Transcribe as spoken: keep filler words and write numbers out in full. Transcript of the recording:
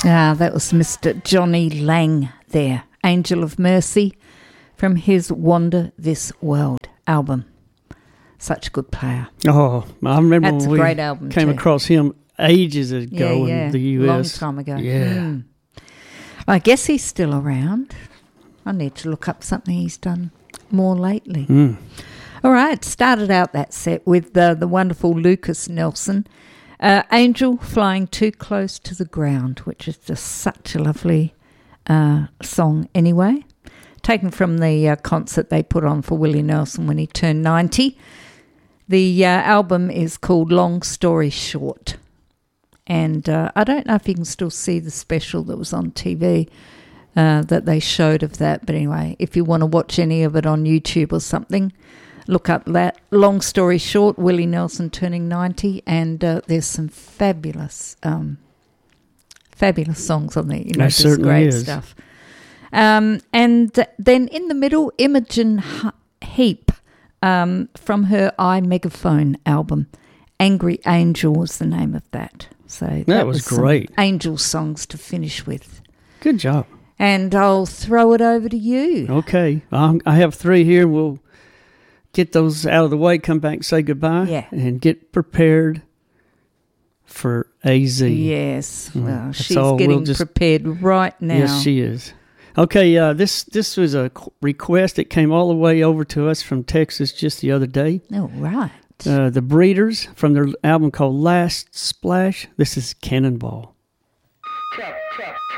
Ah, that was Mister Johnny Lang there. Angel of Mercy from his Wander This World album. Such a good player. Oh, I remember That's when a we great album came too. across him ages ago yeah, yeah. in the U S. Long time ago. Yeah. Mm. I guess he's still around. I need to look up something he's done more lately. Mm. All right, started out that set with uh, the wonderful Lucas Nelson. Uh, Angel Flying Too Close to the Ground, which is just such a lovely uh, song anyway. Taken from the uh, concert they put on for Willie Nelson when he turned ninety. The uh, album is called Long Story Short. And uh, I don't know if you can still see the special that was on T V uh, that they showed of that. But anyway, if you want to watch any of it on YouTube or something, look up that. Long Story Short, Willie Nelson turning ninety. And uh, there's some fabulous, um, fabulous songs on there. You know, That just certainly great is. stuff. Um, and then in the middle, Imogen Heap um, from her I Megaphone album. Angry Angel was the name of that. So that, That was some great. Angel songs to finish with. Good job. And I'll throw it over to you. Okay. Um, I have three here. We'll get those out of the way, come back, say goodbye, Yeah. and get prepared for A Z. Yes. Mm, Well, that's she's all. We'll getting just- prepared right now. Yes, she is. Okay, uh, this this was a qu- request that came all the way over to us from Texas just the other day. Oh, right. Uh, the Breeders from their album called Last Splash. This is Cannonball. Check.